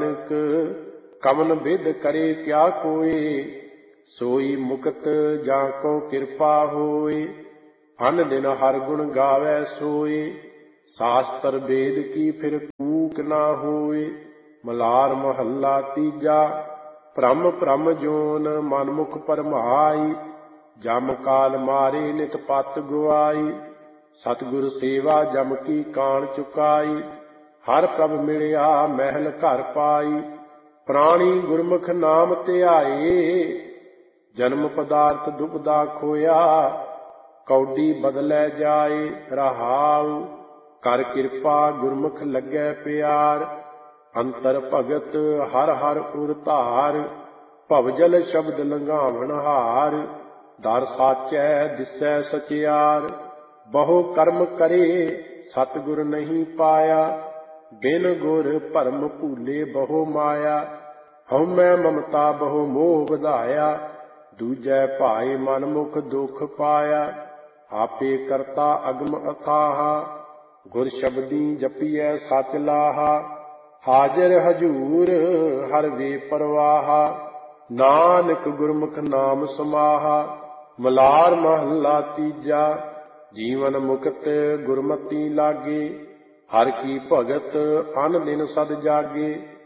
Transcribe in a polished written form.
नानक कमन बिद करे क्या कोय। सोई मुक्त जाको कृपा होय। अन दिन हर गुण गावै सोय। शास्त्र वेद की फिर कूक ना होय। मलार महला तीजा भ्रम भ्रम जोन मनमुख परमाई। जम काल मारे नित पत गुआई। सतगुर सेवा जम की कान चुकाई। हर प्रभ मिलिया महल घर पाई। प्राणी गुरमुख नाम ध्याए। जन्म पदार्थ दुबदा खोया। कौडी बदलै जाए रहाउ। कर कृपा गुरमुख लगे प्यार। अंतर भगत हर हर उर धार। भवजल शब्द लंघावन हार। दर साचै दिसै सचियार। बहु कर्म करे सतगुर नहीं पाया। बिन गुर भरम भूले बहु माया। हउमੈ ममता बहु मोह बधाया। दूजै भाए मन मुख दुख पाया। आपे करता अगम अथाहा। गुर शब्दी जपिਐ सच लाहा। हाजिर हजूर हर वे परवाहा। नानक गुरमुख नाम समाहा। मलार महला तीजा जीवन मुक्त गुरमति लागे। हर की भगत अन दिन सद जागे।